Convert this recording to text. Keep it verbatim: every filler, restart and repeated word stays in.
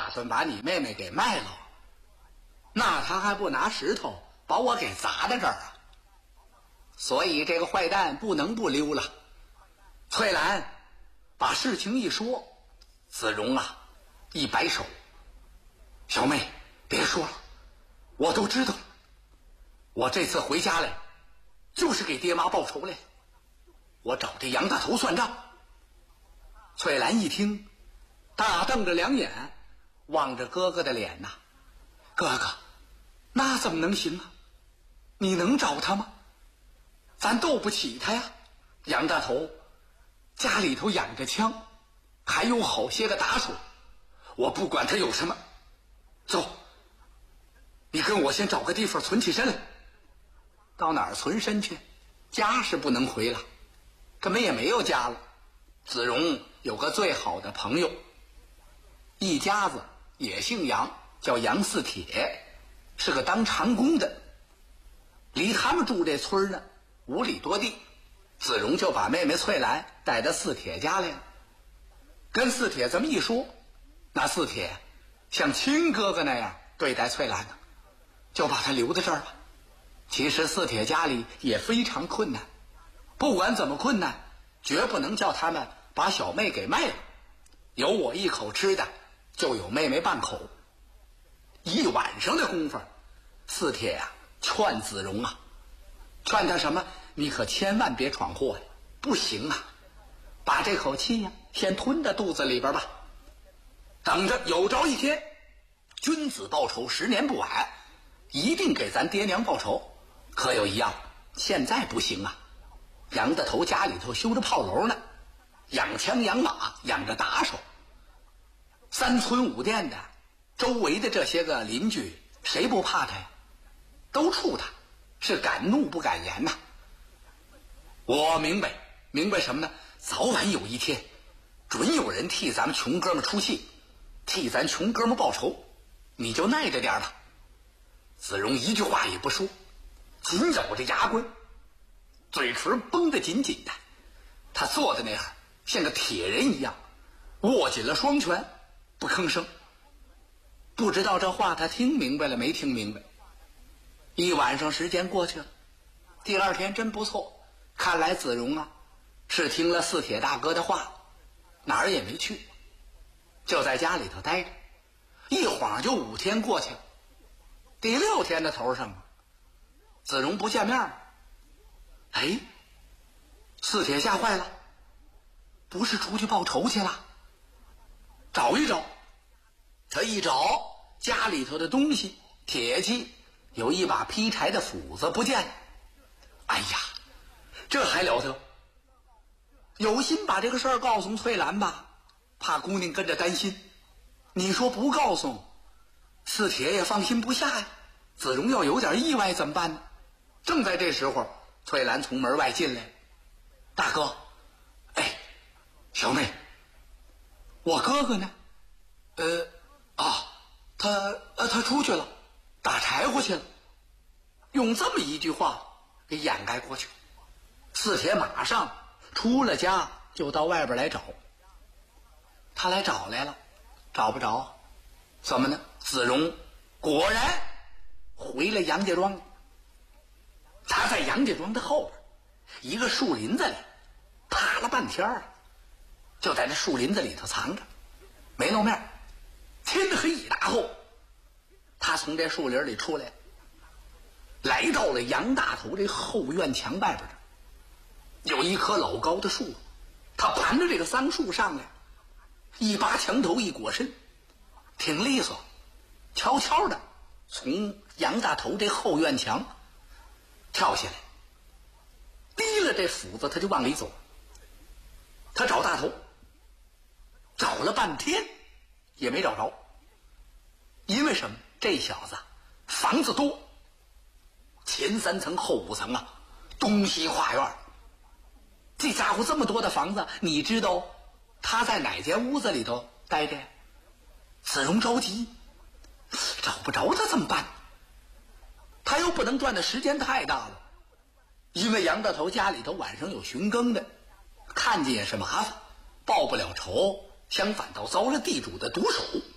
打算把你妹妹给卖了，那他还不拿石头把我给砸在这儿啊？所以这个坏蛋不能不溜了。翠兰把事情一说，子荣啊一摆手，小妹别说了，我都知道了。我这次回家来就是给爹妈报仇来了，我找这杨大头算账。翠兰一听，大瞪着两眼望着哥哥的脸呐，哥哥那怎么能行啊？你能找他吗？咱斗不起他呀。杨大头家里头养着枪，还有好些个打手，我不管他有什么。走，你跟我先找个地方存起身来。到哪儿存身去？家是不能回了，这么也没有家了。子荣有个最好的朋友，一家子也姓杨，叫杨四铁，是个当长工的。离他们住这村呢五里多地，子荣就把妹妹翠兰带到四铁家来了。跟四铁这么一说，那四铁像亲哥哥那样对待翠兰呢，就把她留在这儿了。其实四铁家里也非常困难，不管怎么困难，绝不能叫他们把小妹给卖了。有我一口吃的，就有妹妹半口。一晚上的功夫，四铁呀、啊、劝子荣啊，劝他什么？你可千万别闯祸呀！不行啊，把这口气呀、啊、先吞到肚子里边吧。等着有朝一天，君子报仇，十年不晚，一定给咱爹娘报仇。可有一样，现在不行啊！杨大头家里头修着炮楼呢，养枪养马，养着打手。三村五店的周围的这些个邻居，谁不怕他呀？都怵他，是敢怒不敢言呐。我明白，明白什么呢？早晚有一天，准有人替咱们穷哥们出气，替咱穷哥们报仇，你就耐着点吧。子荣一句话也不说，紧咬着牙关，嘴唇绷得紧紧的。他坐在那儿像个铁人一样，握紧了双拳，不吭声。不知道这话他听明白了没听明白。一晚上时间过去了，第二天真不错，看来子荣啊是听了四铁大哥的话，哪儿也没去，就在家里头待着。一晃就五天过去了，第六天的头上，子荣不见面了。哎，四铁吓坏了，不是出去报仇去了？找一找，他一找家里头的东西，铁器，有一把劈柴的斧子不见了。哎呀，这还了得！有心把这个事儿告诉翠兰吧，怕姑娘跟着担心。你说不告诉，四铁也放心不下呀。子荣要有点意外怎么办呢？正在这时候，翠兰从门外进来。大哥，哎，小妹，我哥哥呢？呃，啊，他呃他出去了，打柴火去了。用这么一句话给掩盖过去。四铁马上出了家，就到外边来找。他来找来了，找不着，怎么呢？子荣果然回了杨家庄。他在杨家庄的后边一个树林子里趴了半天，就在这树林子里头藏着，没露面。天黑一大后，他从这树林里出来，来到了杨大头这后院墙外边的有一棵老高的树，他盘着这个桑树上来，一拔墙头一裹身，挺利索，悄悄的从杨大头这后院墙跳下来，提了这斧子他就往里走。他找大头，找了半天也没找着。因为什么？这小子房子多，前三层后五层啊，东西跨院。这家伙这么多的房子，你知道他在哪间屋子里头待着呀？子荣着急，找不着他怎么办？他又不能转的时间太大了，因为杨大头家里头晚上有巡更的，看见也是麻烦，报不了仇，相反倒遭了地主的毒手。